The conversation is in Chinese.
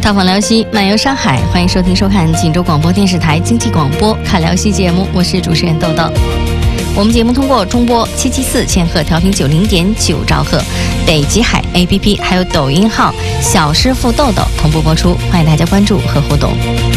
踏访辽西，漫游上海，欢迎收听收看锦州广播电视台经济广播看辽西节目，我是主持人豆豆。我们节目通过中波774千赫调频90.9兆赫、北极海 APP 还有抖音号小师傅豆豆同步播出，欢迎大家关注和互动。